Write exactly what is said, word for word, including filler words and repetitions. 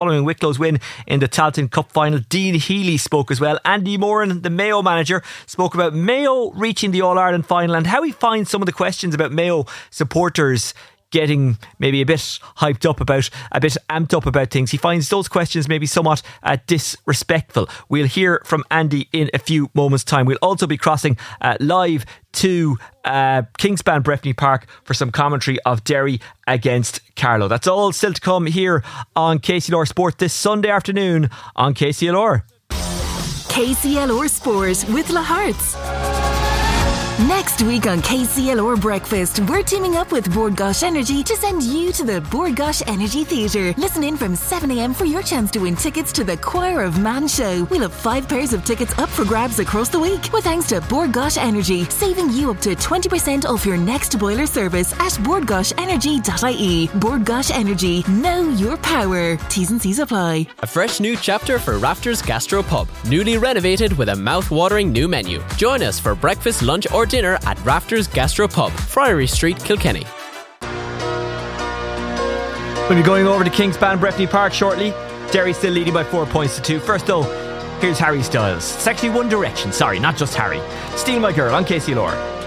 following Wicklow's win in the Tailteann Cup final. Dean Healy spoke as well. Andy Moran, the Mayo manager, spoke about Mayo reaching the All-Ireland final and how he finds some of the questions about Mayo supporters getting maybe a bit hyped up about, a bit amped up about things. He finds those questions maybe somewhat uh, disrespectful. We'll hear from Andy in a few moments' time. We'll also be crossing uh, live to uh, Kingspan Breffni Park for some commentary of Derry against Carlow. That's all still to come here on K C L R Sport this Sunday afternoon on K C L R. K C L R Sport with La Hearts. Next week on K C L R Breakfast, we're teaming up with Bord Gáis Energy to send you to the Bord Gáis Energy Theatre. Listen in from seven a m for your chance to win tickets to the Choir of Man show. We'll have five pairs of tickets up for grabs across the week, with thanks to Bord Gáis Energy, saving you up to twenty percent off your next boiler service at bord gáis energy dot I E. Bord Gáis Energy, know your power. T's and C's apply. A fresh new chapter for Rafters Gastro Pub, newly renovated with a mouth-watering new menu. Join us for breakfast, lunch or dinner at Rafters Gastro Pub, Friary Street, Kilkenny. We'll be going over to Kingspan Breffni Park shortly. Derry still leading by four points to two. First though, here's Harry Styles. It's actually One Direction, sorry, not just Harry. Steal My Girl on K C L R.